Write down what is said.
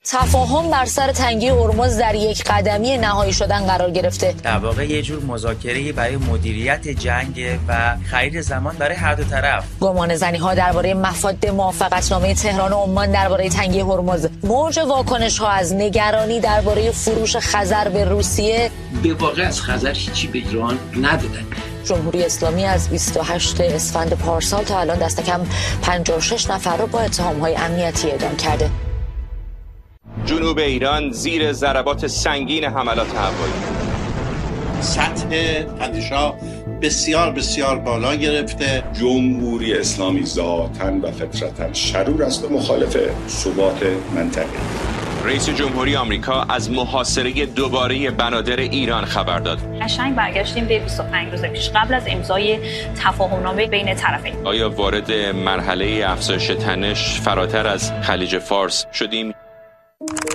تفاهم بر سر تنگی هرمز در یک قدمی نهایی شدن قرار گرفته. در واقع یه جور مذاکره برای مدیریت جنگ و خرید زمان برای هر دو طرف. گمانه‌زنی‌ها درباره مفاد موافقتنامه تهران و عمان درباره تنگی هرمز، موج واکنش‌ها از نگرانی درباره فروش خزر به روسیه. به واقع از خزر هیچی به ایران ندادن. جمهوری اسلامی از 28 اسفند پارسال تا الان دست کم 56 نفر رو با اتهام‌های امنیتی اعدام کرده. جنوب ایران زیر ضربات سنگین حملات هوایی. سطح تنش‌ها بسیار بسیار بالا گرفته. جمهوری اسلامی ذاتاً و فطرتاً شرور است و مخالف ثبات منطقه. رئیس جمهوری آمریکا از محاصره دوباره بنادر ایران خبر داد. قشنگ برگشتیم به 25 روز پیش قبل از امضای تفاهمنامه بین طرفین. آیا وارد مرحله افزایش تنش فراتر از خلیج فارس شدیم؟